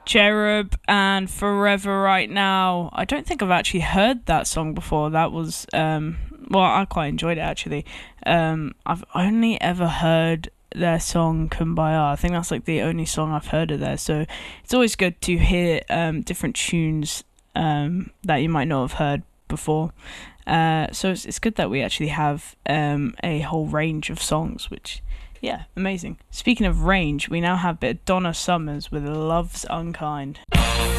Cherub and Forever Right Now. I don't think I've actually heard that song before. That was, well, I quite enjoyed it actually. I've only ever heard their song Kumbaya. I think that's like the only song I've heard of theirs. So it's always good to hear different tunes that you might not have heard before. So it's good that we actually have a whole range of songs, which, yeah, amazing. Speaking of range, we now have a bit of Donna Summers with Love's Unkind.